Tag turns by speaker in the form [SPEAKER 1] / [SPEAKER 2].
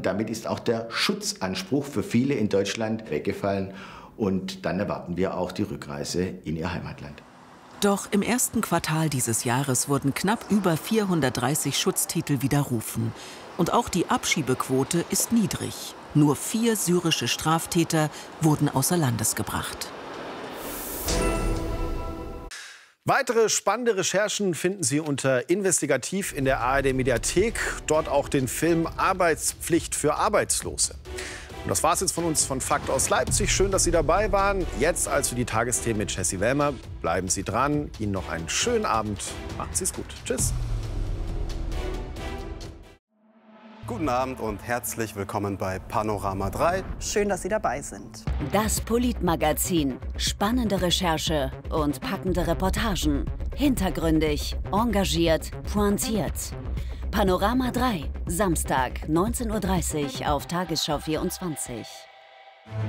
[SPEAKER 1] Und damit ist auch der Schutzanspruch für viele in Deutschland weggefallen. Und dann erwarten wir auch die Rückreise in ihr Heimatland.
[SPEAKER 2] Doch im ersten Quartal dieses Jahres wurden knapp über 430 Schutztitel widerrufen. Und auch die Abschiebequote ist niedrig. Nur 4 syrische Straftäter wurden außer Landes gebracht.
[SPEAKER 3] Weitere spannende Recherchen finden Sie unter Investigativ in der ARD-Mediathek. Dort auch den Film Arbeitspflicht für Arbeitslose. Und das war's jetzt von uns von Fakt aus Leipzig. Schön, dass Sie dabei waren. Jetzt also die Tagesthemen mit Jessie Wellmer. Bleiben Sie dran. Ihnen noch einen schönen Abend. Machen Sie es gut. Tschüss.
[SPEAKER 4] Guten Abend und herzlich willkommen bei Panorama 3.
[SPEAKER 5] Schön, dass Sie dabei sind.
[SPEAKER 6] Das Politmagazin. Spannende Recherche und packende Reportagen. Hintergründig, engagiert, pointiert. Panorama 3, Samstag, 19:30 Uhr auf Tagesschau 24.